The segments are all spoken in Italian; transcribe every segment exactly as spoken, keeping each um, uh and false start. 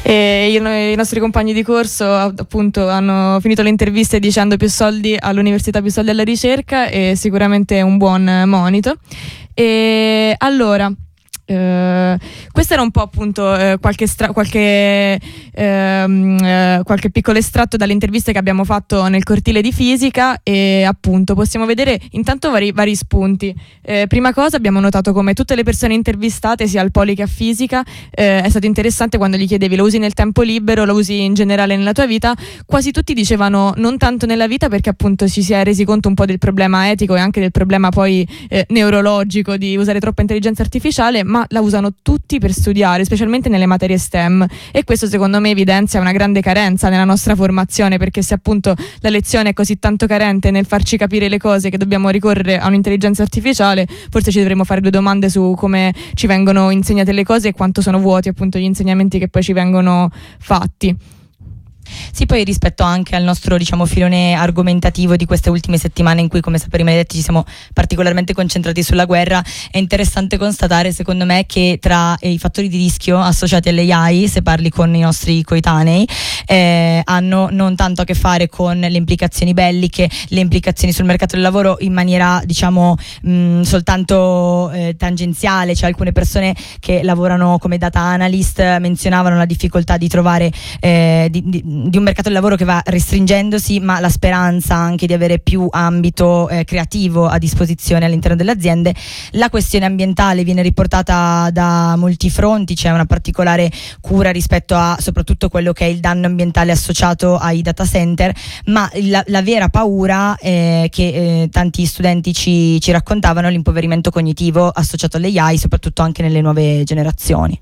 E io, i nostri compagni di corso appunto hanno finito le interviste dicendo più soldi all'università, più soldi alla ricerca, e sicuramente è un buon monito. E allora Uh, questo era un po' appunto uh, qualche, stra- qualche, uh, uh, qualche piccolo estratto dalle interviste che abbiamo fatto nel cortile di fisica, e appunto possiamo vedere intanto vari, vari spunti. Uh, prima cosa, abbiamo notato come tutte le persone intervistate sia al poli che a fisica, uh, è stato interessante quando gli chiedevi lo usi nel tempo libero, lo usi in generale nella tua vita, quasi tutti dicevano non tanto nella vita, perché appunto ci si è resi conto un po' del problema etico e anche del problema poi eh, neurologico di usare troppa intelligenza artificiale, ma la usano tutti per studiare, specialmente nelle materie STEM, e questo secondo me evidenzia una grande carenza nella nostra formazione, perché se appunto la lezione è così tanto carente nel farci capire le cose che dobbiamo ricorrere a un'intelligenza artificiale, forse ci dovremmo fare due domande su come ci vengono insegnate le cose e quanto sono vuoti appunto gli insegnamenti che poi ci vengono fatti. Sì, poi rispetto anche al nostro, diciamo, filone argomentativo di queste ultime settimane, in cui, come prima hai detto, ci siamo particolarmente concentrati sulla guerra, è interessante constatare, secondo me, che tra eh, i fattori di rischio associati all'A I, se parli con i nostri coetanei, eh, hanno non tanto a che fare con le implicazioni belliche, le implicazioni sul mercato del lavoro in maniera, diciamo, mh, soltanto eh, tangenziale. Cioè, alcune persone che lavorano come data analyst menzionavano la difficoltà di trovare eh, di, di di un mercato del lavoro che va restringendosi, ma la speranza anche di avere più ambito eh, creativo a disposizione all'interno delle aziende. La questione ambientale viene riportata da molti fronti, c'è una particolare cura rispetto a soprattutto quello che è il danno ambientale associato ai data center, ma la, la vera paura eh, che eh, tanti studenti ci, ci raccontavano è l'impoverimento cognitivo associato alle A I, soprattutto anche nelle nuove generazioni.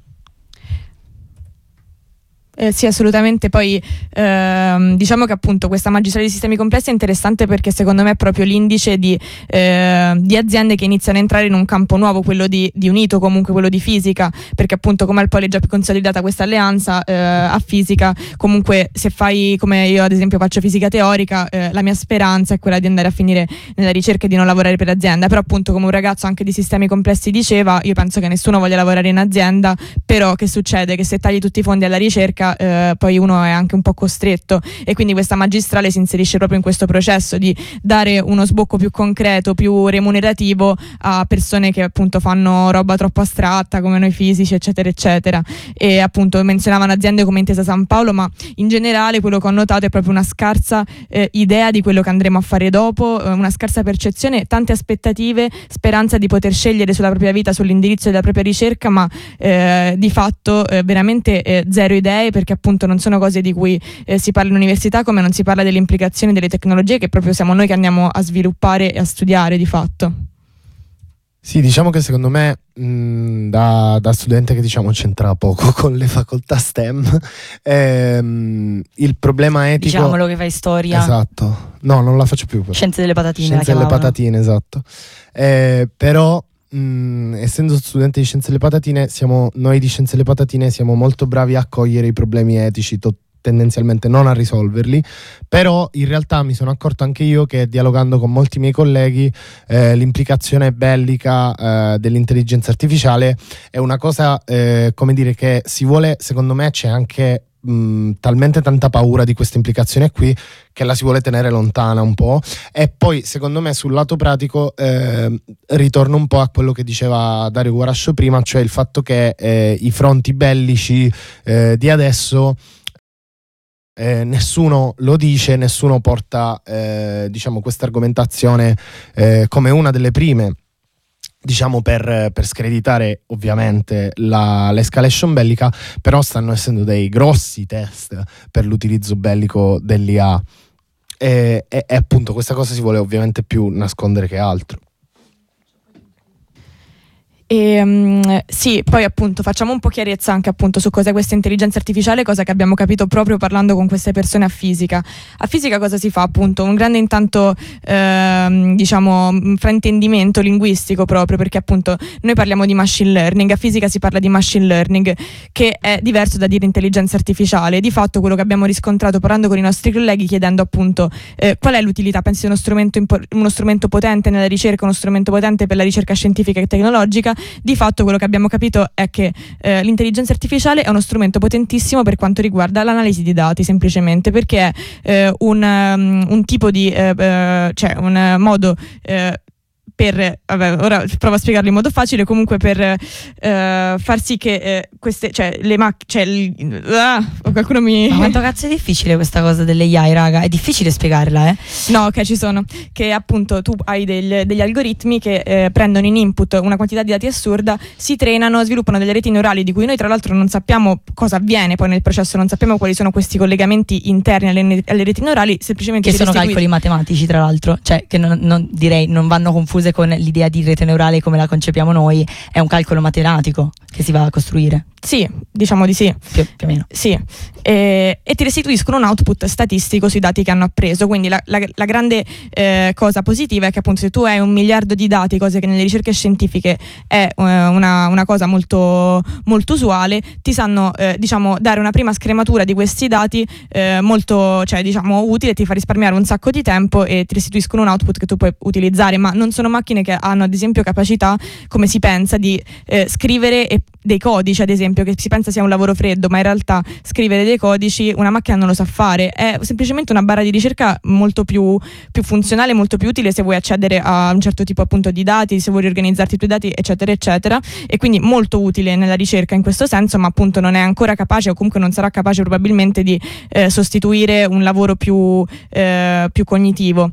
Eh, sì, assolutamente. Poi ehm, diciamo che appunto questa magistrale di sistemi complessi è interessante perché secondo me è proprio l'indice di, eh, di aziende che iniziano a entrare in un campo nuovo, quello di, di unito, comunque quello di fisica, perché appunto come al poli è già più consolidata questa alleanza, eh, a fisica comunque, se fai come io ad esempio faccio fisica teorica, eh, la mia speranza è quella di andare a finire nella ricerca e di non lavorare per azienda. Però appunto, come un ragazzo anche di sistemi complessi diceva, io penso che nessuno voglia lavorare in azienda, però che succede? Che se tagli tutti i fondi alla ricerca, Eh, poi uno è anche un po' costretto, e quindi questa magistrale si inserisce proprio in questo processo di dare uno sbocco più concreto, più remunerativo a persone che appunto fanno roba troppo astratta come noi fisici, eccetera eccetera. E appunto menzionavano aziende come Intesa San Paolo, ma in generale quello che ho notato è proprio una scarsa eh, idea di quello che andremo a fare dopo, eh, una scarsa percezione, tante aspettative, speranza di poter scegliere sulla propria vita, sull'indirizzo della propria ricerca, ma eh, di fatto eh, veramente eh, zero idee, perché appunto non sono cose di cui eh, si parla in università, come non si parla delle implicazioni delle tecnologie che proprio siamo noi che andiamo a sviluppare e a studiare di fatto. Sì, diciamo che secondo me mh, da, da studente che diciamo c'entra poco con le facoltà STEM, ehm, il problema etico... Diciamolo che fai storia. Esatto, no, non la faccio più. Però. Scienze delle patatine. Scienze delle patatine, esatto. Eh, però Mm, essendo studente di Scienze delle Patatine, siamo, noi di Scienze delle Patatine siamo molto bravi a cogliere i problemi etici, to- tendenzialmente non a risolverli, però in realtà mi sono accorto anche io che, dialogando con molti miei colleghi, eh, l'implicazione bellica eh, dell'intelligenza artificiale è una cosa, eh, come dire, che si vuole, secondo me c'è anche mh, talmente tanta paura di questa implicazione qui che la si vuole tenere lontana un po'. E poi secondo me sul lato pratico eh, ritorno un po' a quello che diceva Dario Guarascio prima, cioè il fatto che eh, i fronti bellici eh, di adesso Eh, nessuno lo dice, nessuno porta eh, diciamo questa argomentazione eh, come una delle prime, diciamo per, per screditare ovviamente la, l'escalation bellica, però stanno essendo dei grossi test per l'utilizzo bellico dell'I A e, e, e appunto questa cosa si vuole ovviamente più nascondere che altro. E, um, sì, poi appunto facciamo un po' chiarezza anche appunto su cos'è questa intelligenza artificiale, cosa che abbiamo capito proprio parlando con queste persone a fisica. A fisica cosa si fa? Appunto un grande intanto ehm, diciamo fraintendimento linguistico, proprio perché appunto noi parliamo di machine learning, a fisica si parla di machine learning, che è diverso da dire intelligenza artificiale. Di fatto quello che abbiamo riscontrato parlando con i nostri colleghi, chiedendo appunto eh, qual è l'utilità, pensi uno strumento, impo- uno strumento potente nella ricerca, uno strumento potente per la ricerca scientifica e tecnologica, Di fatto quello che abbiamo capito è che eh, l'intelligenza artificiale è uno strumento potentissimo per quanto riguarda l'analisi di dati, semplicemente perché è eh, un, um, un tipo di eh, eh, cioè un modo eh, per, vabbè, ora provo a spiegarlo in modo facile, comunque per eh, far sì che eh, queste, cioè le macchine, cioè, ah, qualcuno mi... Ma quanto cazzo è difficile questa cosa delle A I, raga? È difficile spiegarla, eh? No, ok, ci sono, che appunto tu hai del, degli algoritmi che eh, prendono in input una quantità di dati assurda, si trainano, sviluppano delle reti neurali di cui noi tra l'altro non sappiamo cosa avviene poi nel processo, non sappiamo quali sono questi collegamenti interni alle, alle reti neurali, semplicemente che sono restitui... calcoli matematici, tra l'altro, cioè che non, non direi non vanno confuse con l'idea di rete neurale come la concepiamo noi, è un calcolo matematico che si va a costruire. Sì, diciamo di sì. Più, più o meno. Sì, e, e ti restituiscono un output statistico sui dati che hanno appreso, quindi la, la, la grande eh, cosa positiva è che appunto se tu hai un miliardo di dati, cose che nelle ricerche scientifiche è eh, una, una cosa molto, molto usuale, ti sanno eh, diciamo dare una prima scrematura di questi dati eh, molto, cioè diciamo utile, ti fa risparmiare un sacco di tempo e ti restituiscono un output che tu puoi utilizzare, ma non sono macchine che hanno ad esempio capacità, come si pensa, di eh, scrivere e, dei codici, ad esempio, che si pensa sia un lavoro freddo, ma in realtà scrivere dei codici una macchina non lo sa fare, è semplicemente una barra di ricerca molto più, più funzionale, molto più utile se vuoi accedere a un certo tipo appunto di dati, se vuoi riorganizzarti i tuoi dati, eccetera eccetera, e quindi molto utile nella ricerca in questo senso, ma appunto non è ancora capace, o comunque non sarà capace probabilmente di eh, sostituire un lavoro più, eh, più cognitivo.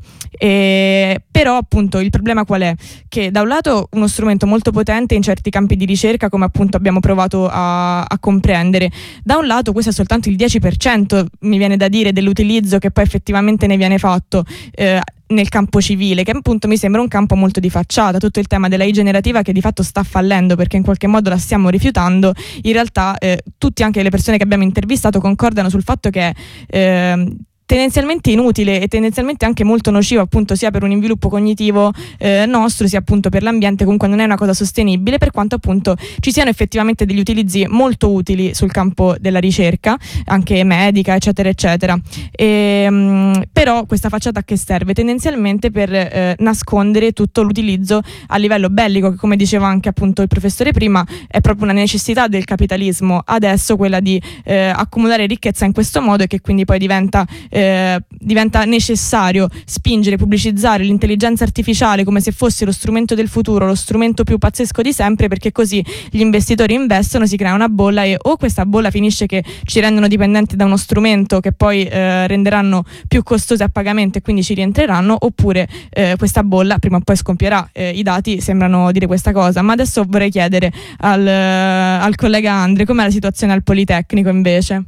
E, però appunto il problema qual è? Che da un lato uno strumento molto potente in certi campi di ricerca, come appunto abbiamo provato a, a comprendere, da un lato questo è soltanto il dieci per cento, mi viene da dire, dell'utilizzo che poi effettivamente ne viene fatto eh, nel campo civile, che appunto mi sembra un campo molto di facciata. Tutto il tema della I generativa che di fatto sta fallendo perché in qualche modo la stiamo rifiutando, in realtà eh, tutti, anche le persone che abbiamo intervistato, concordano sul fatto che eh, tendenzialmente inutile e tendenzialmente anche molto nocivo, appunto sia per un sviluppo cognitivo eh, nostro, sia appunto per l'ambiente. Comunque non è una cosa sostenibile, per quanto appunto ci siano effettivamente degli utilizzi molto utili sul campo della ricerca, anche medica, eccetera eccetera. E, mh, però questa facciata a che serve? Tendenzialmente per eh, nascondere tutto l'utilizzo a livello bellico, che come diceva anche appunto il professore prima è proprio una necessità del capitalismo adesso, quella di eh, accumulare ricchezza in questo modo, e che quindi poi diventa eh, Eh, diventa necessario spingere, pubblicizzare l'intelligenza artificiale come se fosse lo strumento del futuro, lo strumento più pazzesco di sempre, perché così gli investitori investono, si crea una bolla e o questa bolla finisce che ci rendono dipendenti da uno strumento che poi eh, renderanno più costosi a pagamento e quindi ci rientreranno, oppure eh, questa bolla prima o poi scompierà. Eh, i dati sembrano dire questa cosa. Ma adesso vorrei chiedere al, al collega Andre com'è la situazione al Politecnico invece.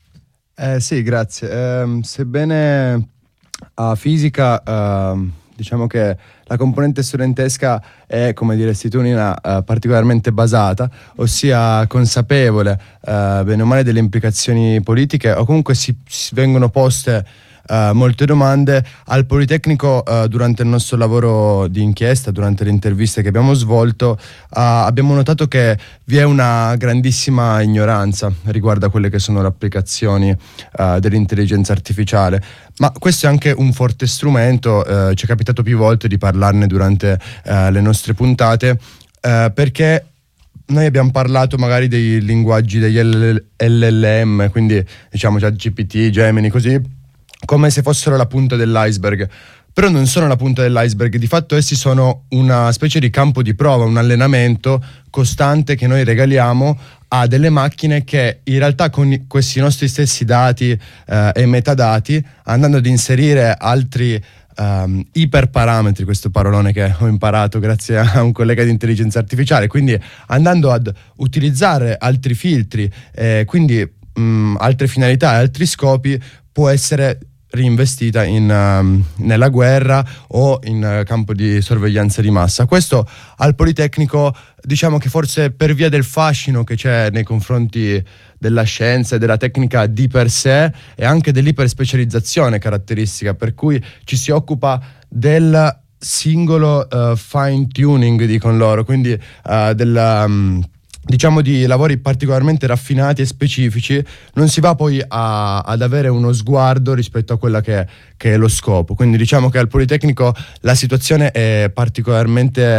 Eh, sì, grazie. Eh, sebbene a fisica eh, diciamo che la componente studentesca è, come diresti tu Nina, eh, particolarmente basata, ossia consapevole eh, bene o male delle implicazioni politiche, o comunque si, si vengono poste Uh, molte domande. Al Politecnico uh, durante il nostro lavoro di inchiesta, durante le interviste che abbiamo svolto, uh, abbiamo notato che vi è una grandissima ignoranza riguardo a quelle che sono le applicazioni uh, dell'intelligenza artificiale, ma questo è anche un forte strumento. Uh, ci è capitato più volte di parlarne durante uh, le nostre puntate, uh, perché noi abbiamo parlato magari dei linguaggi degli L L M, quindi diciamo ChatGPT, Gemini, così, come se fossero la punta dell'iceberg. Però non sono la punta dell'iceberg, di fatto essi sono una specie di campo di prova, un allenamento costante che noi regaliamo a delle macchine che in realtà con questi nostri stessi dati eh, e metadati, andando ad inserire altri Um, iperparametri, questo parolone che ho imparato grazie a un collega di intelligenza artificiale, quindi andando ad utilizzare altri filtri, eh, quindi mh, altre finalità e altri scopi, può essere reinvestita in, um, nella guerra o in uh, campo di sorveglianza di massa. Questo al Politecnico, diciamo che forse per via del fascino che c'è nei confronti della scienza e della tecnica di per sé, e anche dell'iperspecializzazione caratteristica, per cui ci si occupa del singolo uh, fine tuning, dicono loro, quindi uh, della... Um, diciamo di lavori particolarmente raffinati e specifici, non si va poi a, ad avere uno sguardo rispetto a quella che, che è lo scopo. Quindi diciamo che al Politecnico la situazione è particolarmente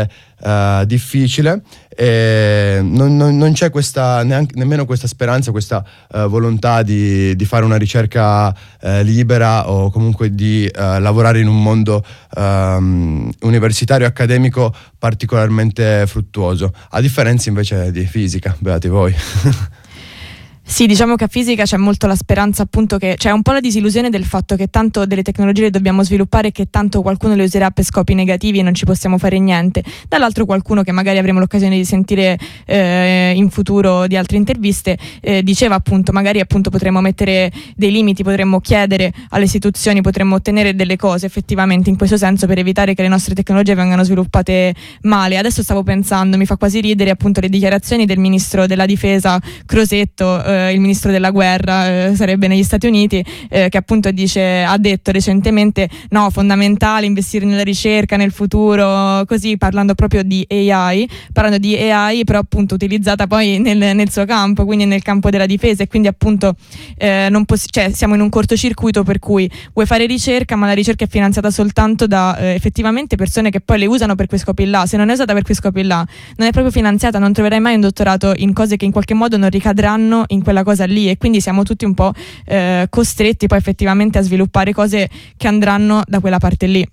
uh, difficile e non, non, non c'è questa, neanche, nemmeno questa speranza, questa uh, volontà di, di fare una ricerca uh, libera o comunque di uh, lavorare in un mondo um, universitario accademico particolarmente fruttuoso, a differenza invece di fisica, beati voi. Sì, diciamo che a fisica c'è molto la speranza, appunto, che c'è un po' la disillusione del fatto che tanto delle tecnologie le dobbiamo sviluppare e che tanto qualcuno le userà per scopi negativi e non ci possiamo fare niente. Dall'altro qualcuno che magari avremo l'occasione di sentire eh, in futuro di altre interviste eh, diceva appunto magari appunto potremmo mettere dei limiti, potremmo chiedere alle istituzioni, potremmo ottenere delle cose effettivamente in questo senso per evitare che le nostre tecnologie vengano sviluppate male. Adesso stavo pensando, mi fa quasi ridere appunto le dichiarazioni del ministro della difesa Crosetto, eh, il ministro della guerra, eh, sarebbe negli Stati Uniti, eh, che appunto dice, ha detto recentemente no, fondamentale investire nella ricerca, nel futuro, così, parlando proprio di A I, parlando di A I però appunto utilizzata poi nel, nel suo campo, quindi nel campo della difesa, e quindi appunto eh, non poss- cioè, siamo in un cortocircuito per cui vuoi fare ricerca ma la ricerca è finanziata soltanto da eh, effettivamente persone che poi le usano per quei scopi là. Se non è usata per quei scopi là non è proprio finanziata, non troverai mai un dottorato in cose che in qualche modo non ricadranno in quella cosa lì, e quindi siamo tutti un po' eh, costretti poi effettivamente a sviluppare cose che andranno da quella parte lì.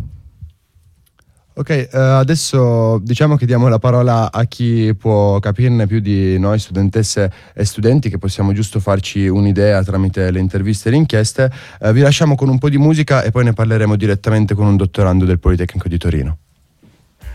Ok, uh, adesso diciamo che diamo la parola a chi può capirne più di noi studentesse e studenti, che possiamo giusto farci un'idea tramite le interviste e le inchieste. Uh, vi lasciamo con un po' di musica e poi ne parleremo direttamente con un dottorando del Politecnico di Torino.